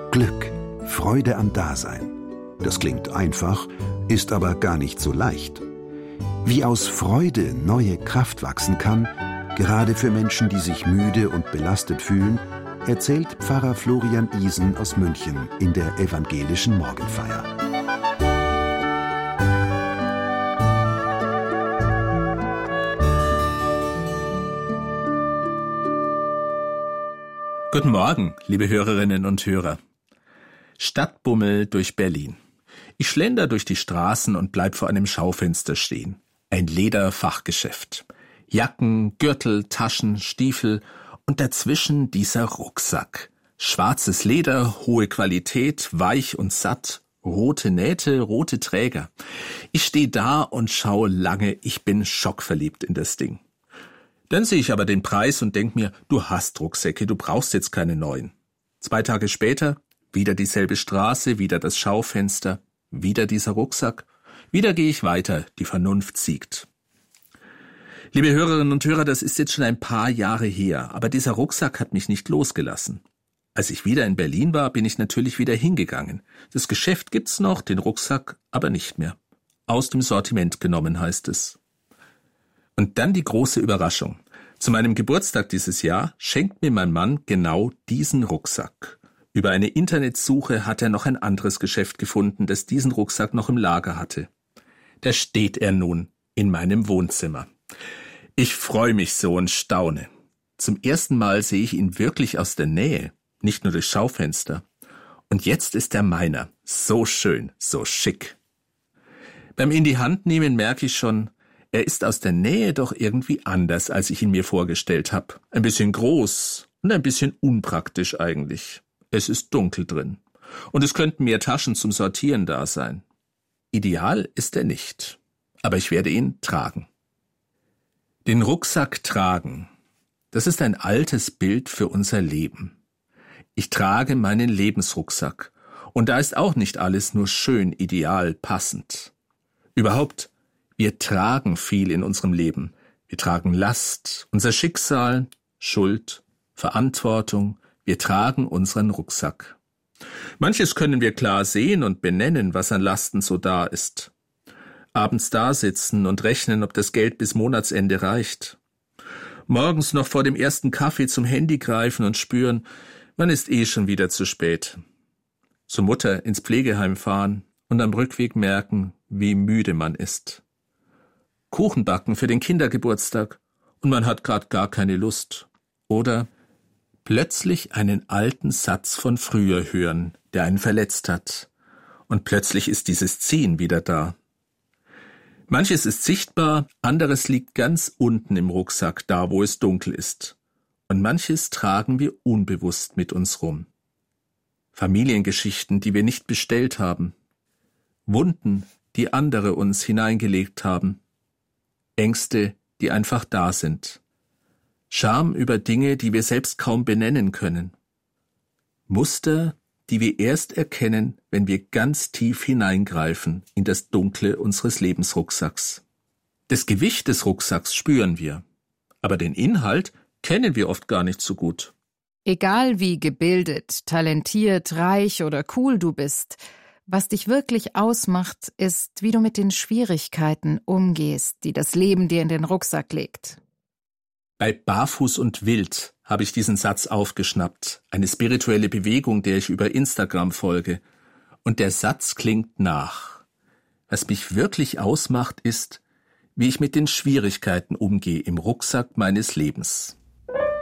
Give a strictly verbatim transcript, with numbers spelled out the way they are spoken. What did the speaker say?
Glück, Freude am Dasein. Das klingt einfach, ist aber gar nicht so leicht. Wie aus Freude neue Kraft wachsen kann, gerade für Menschen, die sich müde und belastet fühlen, erzählt Pfarrer Florian Isen aus München in der evangelischen Morgenfeier. Guten Morgen, liebe Hörerinnen und Hörer. Stadtbummel durch Berlin. Ich schlender durch die Straßen und bleib vor einem Schaufenster stehen. Ein Lederfachgeschäft. Jacken, Gürtel, Taschen, Stiefel und dazwischen dieser Rucksack. Schwarzes Leder, hohe Qualität, weich und satt, rote Nähte, rote Träger. Ich stehe da und schaue lange, ich bin schockverliebt in das Ding. Dann sehe ich aber den Preis und denk mir, du hast Rucksäcke, du brauchst jetzt keine neuen. Zwei Tage später, wieder dieselbe Straße, wieder das Schaufenster, wieder dieser Rucksack. Wieder gehe ich weiter, die Vernunft siegt. Liebe Hörerinnen und Hörer, das ist jetzt schon ein paar Jahre her, aber dieser Rucksack hat mich nicht losgelassen. Als ich wieder in Berlin war, bin ich natürlich wieder hingegangen. Das Geschäft gibt's noch, den Rucksack aber nicht mehr. Aus dem Sortiment genommen, heißt es. Und dann die große Überraschung. Zu meinem Geburtstag dieses Jahr schenkt mir mein Mann genau diesen Rucksack. Über eine Internetsuche hat er noch ein anderes Geschäft gefunden, das diesen Rucksack noch im Lager hatte. Da steht er nun in meinem Wohnzimmer. Ich freue mich so und staune. Zum ersten Mal sehe ich ihn wirklich aus der Nähe, nicht nur durchs Schaufenster. Und jetzt ist er meiner. So schön, so schick. Beim in die Hand nehmen merke ich schon, er ist aus der Nähe doch irgendwie anders, als ich ihn mir vorgestellt habe. Ein bisschen groß und ein bisschen unpraktisch eigentlich. Es ist dunkel drin. Und es könnten mehr Taschen zum Sortieren da sein. Ideal ist er nicht. Aber ich werde ihn tragen. Den Rucksack tragen. Das ist ein altes Bild für unser Leben. Ich trage meinen Lebensrucksack. Und da ist auch nicht alles nur schön, ideal, passend. Überhaupt, wir tragen viel in unserem Leben. Wir tragen Last, unser Schicksal, Schuld, Verantwortung. Wir tragen unseren Rucksack. Manches können wir klar sehen und benennen, was an Lasten so da ist. Abends dasitzen und rechnen, ob das Geld bis Monatsende reicht. Morgens noch vor dem ersten Kaffee zum Handy greifen und spüren, man ist eh schon wieder zu spät. Zur Mutter ins Pflegeheim fahren und am Rückweg merken, wie müde man ist. Kuchen backen für den Kindergeburtstag und man hat grad gar keine Lust. Oder plötzlich einen alten Satz von früher hören, der einen verletzt hat. Und plötzlich ist dieses Ziehen wieder da. Manches ist sichtbar, anderes liegt ganz unten im Rucksack, da wo es dunkel ist. Und manches tragen wir unbewusst mit uns rum. Familiengeschichten, die wir nicht bestellt haben. Wunden, die andere uns hineingelegt haben. Ängste, die einfach da sind. Scham über Dinge, die wir selbst kaum benennen können. Muster, die wir erst erkennen, wenn wir ganz tief hineingreifen in das Dunkle unseres Lebensrucksacks. Das Gewicht des Rucksacks spüren wir, aber den Inhalt kennen wir oft gar nicht so gut. Egal wie gebildet, talentiert, reich oder cool du bist, was dich wirklich ausmacht, ist, wie du mit den Schwierigkeiten umgehst, die das Leben dir in den Rucksack legt. Bei Barfuß und Wild habe ich diesen Satz aufgeschnappt, eine spirituelle Bewegung, der ich über Instagram folge. Und der Satz klingt nach. Was mich wirklich ausmacht, ist, wie ich mit den Schwierigkeiten umgehe im Rucksack meines Lebens.